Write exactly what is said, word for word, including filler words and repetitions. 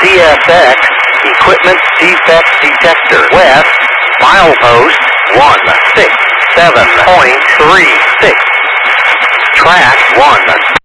C S X, Equipment Defect Detector. West, milepost one six seven point three six. Track one